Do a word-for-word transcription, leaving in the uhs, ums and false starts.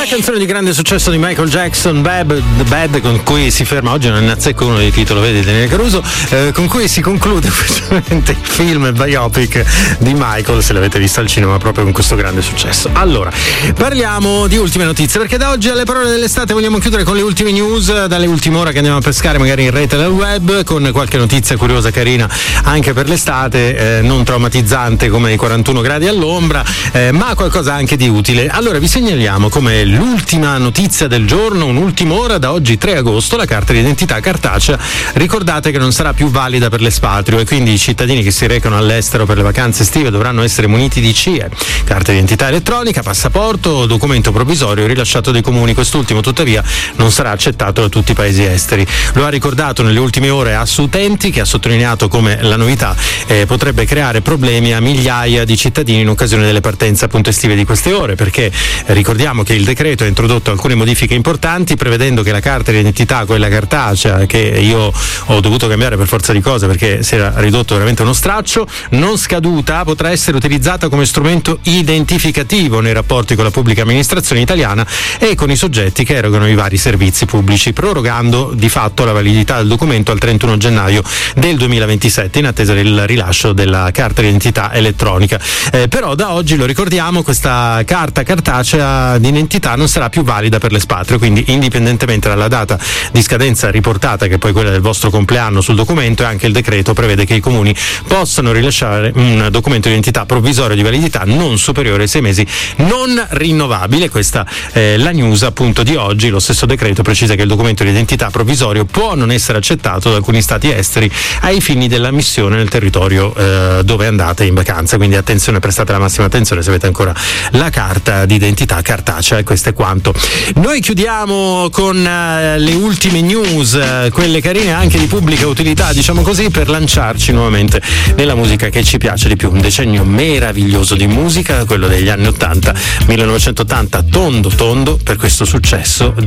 La canzone di grande successo di Michael Jackson, Bad, Bad, con cui si ferma, oggi non ne azzecco uno dei titoli, vedi, Daniele Caruso, eh, con cui si conclude ufficialmente il film biopic di Michael, se l'avete visto al cinema, proprio con questo grande successo. Allora, parliamo di ultime notizie, perché da oggi alle parole dell'estate vogliamo chiudere con le ultime news, dalle ultime ore che andiamo a pescare magari in rete nel web, con qualche notizia curiosa, carina, anche per l'estate, eh, non traumatizzante come i quarantuno gradi all'ombra, eh, ma qualcosa anche di utile. Allora, vi segnaliamo come l'ultima notizia del giorno, un'ultima ora, da oggi tre agosto, la carta d'identità cartacea, ricordate che non sarà più valida per l'espatrio e quindi i cittadini che si recano all'estero per le vacanze estive dovranno essere muniti di C I E, carta d'identità elettronica, passaporto o documento provvisorio rilasciato dai comuni. Quest'ultimo tuttavia non sarà accettato da tutti i paesi esteri. Lo ha ricordato nelle ultime ore Asutenti, che ha sottolineato come la novità eh, potrebbe creare problemi a migliaia di cittadini in occasione delle partenze appunto estive di queste ore, perché eh, ricordiamo che il decreto ha introdotto alcune modifiche importanti, prevedendo che la carta d'identità, quella cartacea, che io ho dovuto cambiare per forza di cose perché si era ridotto veramente uno straccio, non scaduta, potrà essere utilizzata come strumento identificativo nei rapporti con la pubblica amministrazione italiana e con i soggetti che erogano i vari servizi pubblici, prorogando di fatto la validità del documento al trentuno gennaio del duemilaventisette in attesa del rilascio della carta d'identità elettronica. Eh, però da oggi, lo ricordiamo, questa carta cartacea d'identità non sarà più valida per l'espatrio, quindi indipendentemente dalla data di scadenza riportata, che è poi quella del vostro compleanno sul documento, e anche il decreto prevede che i comuni possano rilasciare un documento di identità provvisorio di validità non superiore ai sei mesi, non rinnovabile. Questa è la news appunto di oggi. Lo stesso decreto precisa che il documento di identità provvisorio può non essere accettato da alcuni stati esteri ai fini della missione nel territorio eh, dove andate in vacanza, quindi attenzione, prestate la massima attenzione se avete ancora la carta d'identità cartacea. E questo è quanto. Noi chiudiamo con uh, le ultime news, uh, quelle carine anche di pubblica utilità, diciamo così, per lanciarci nuovamente nella musica che ci piace di più. Un decennio meraviglioso di musica, quello degli anni ottanta, millenovecentottanta, tondo tondo per questo successo